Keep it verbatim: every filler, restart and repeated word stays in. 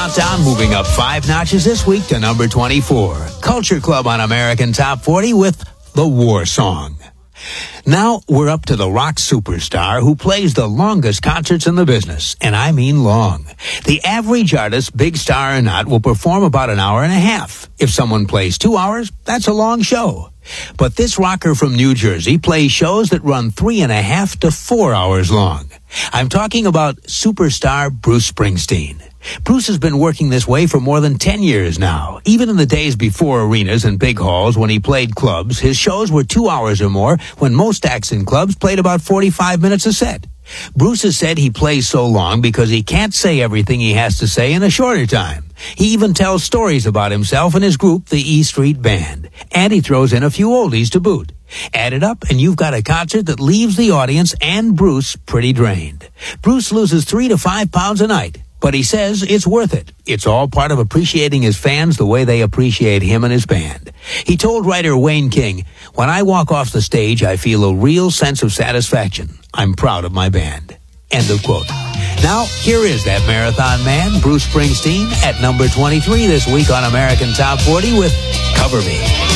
Countdown moving up five notches this week to number twenty-four. Culture Club on American Top forty with The War Song. Now we're up to the rock superstar who plays the longest concerts in the business, and I mean long. The average artist, big star or not, will perform about an hour and a half. If someone plays two hours, that's a long show. But this rocker from New Jersey plays shows that run three and a half to four hours long. I'm talking about superstar Bruce Springsteen. Bruce has been working this way for more than ten years now. Even in the days before arenas and big halls when he played clubs, his shows were two hours or more when most acts in clubs played about forty-five minutes a set. Bruce has said he plays so long because he can't say everything he has to say in a shorter time. He even tells stories about himself and his group, the E Street Band. And he throws in a few oldies to boot. Add it up, and you've got a concert that leaves the audience and Bruce pretty drained. Bruce loses three to five pounds a night, but he says it's worth it. It's all part of appreciating his fans the way they appreciate him and his band. He told writer Wayne King, "When I walk off the stage, I feel a real sense of satisfaction. I'm proud of my band." End of quote. Now, here is that marathon man, Bruce Springsteen, at number twenty-three this week on American Top forty with Cover Me.